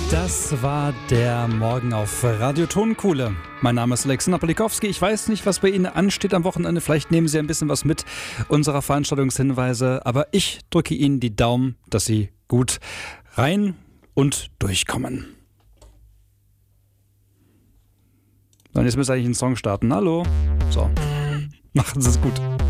Das war der Morgen auf Radio Tonkuhle. Mein Name ist Alexander Polikowski. Ich weiß nicht, was bei Ihnen ansteht am Wochenende. Vielleicht nehmen Sie ein bisschen was mit unserer Veranstaltungshinweise. Aber ich drücke Ihnen die Daumen, dass Sie gut rein und durchkommen. Und jetzt müsste eigentlich ein Song starten. Hallo. So, machen Sie es gut.